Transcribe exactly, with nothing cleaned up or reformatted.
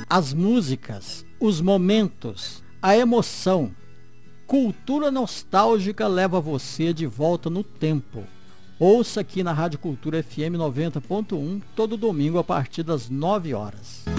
As músicas, os momentos, a emoção. Cultura Nostálgica leva você de volta no tempo. Ouça aqui na Rádio Cultura F M noventa ponto um todo domingo a partir das nove horas.